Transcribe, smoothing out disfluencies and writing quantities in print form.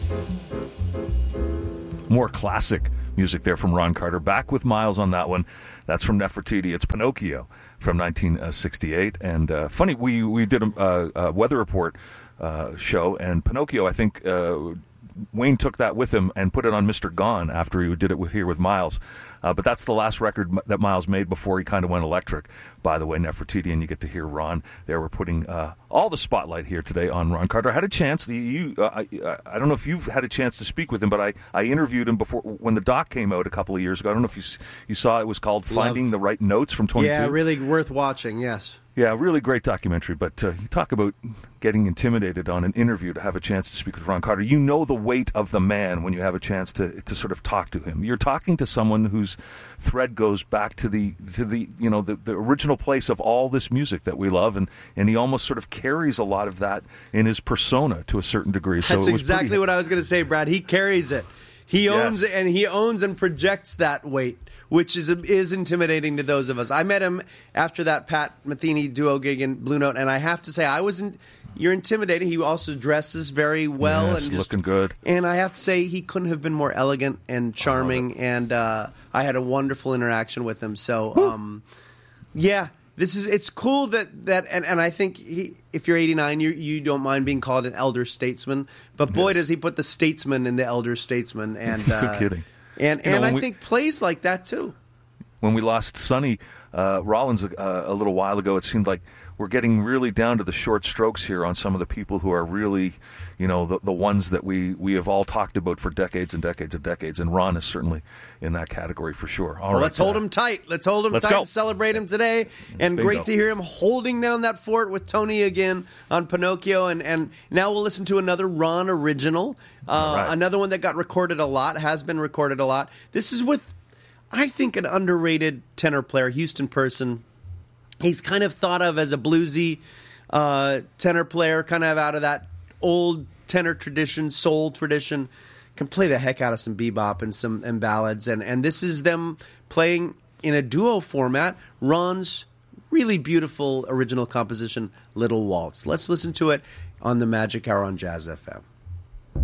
More classic music there from Ron Carter. Back with Miles on that one. That's from Nefertiti. It's Pinocchio from 1968. And funny, we did a Weather Report show, and Pinocchio, I think Wayne took that with him and put it on Mr. Gone after he did it with Miles. But that's the last record that Miles made before he kind of went electric. By the way, Nefertiti, and you get to hear Ron there. We're putting all the spotlight here today on Ron Carter. I had a chance. I don't know if you've had a chance to speak with him, but I interviewed him before when the doc came out a couple of years ago. I don't know if you saw it was called Finding the Right Notes from 22. Yeah, really worth watching, yes. Yeah, really great documentary. But you talk about getting intimidated on an interview to have a chance to speak with Ron Carter. You know the weight of the man when you have a chance to sort of talk to him. You're talking to someone whose thread goes back to the original place of all this music that we love, and he almost sort of carries a lot of that in his persona to a certain degree. So that's exactly what I was going to say, Brad. He carries it. He owns it, and he owns and projects that weight, which is intimidating to those of us. I met him after that Pat Metheny duo gig in Blue Note, and I have to say, you're intimidating. He also dresses very well. Yes, and looking good. And I have to say, he couldn't have been more elegant and charming, and I had a wonderful interaction with him. So, it's cool that and I think if you're 89, you don't mind being called an elder statesman, but boy, does he put the statesman in the elder statesman. And no kidding. And I think plays like that too. When we lost Sonny Rollins a little while ago, it seemed like we're getting really down to the short strokes here on some of the people who are really, the ones that we have all talked about for decades and decades and decades. And Ron is certainly in that category for sure. All right, let's hold him tight. Let's hold him tight go. And celebrate him today. And Bingo. Great to hear him holding down that fort with Tony again on Pinocchio. And now we'll listen to another Ron original. Right. Another one that got recorded a lot, has been recorded a lot. This is with, I think, an underrated tenor player, Houston Person. He's kind of thought of as a bluesy tenor player, kind of out of that old tenor tradition, soul tradition. Can play the heck out of some bebop and ballads, and this is them playing in a duo format. Ron's really beautiful original composition, Little Waltz. Let's listen to it on the Magic Hour on Jazz FM.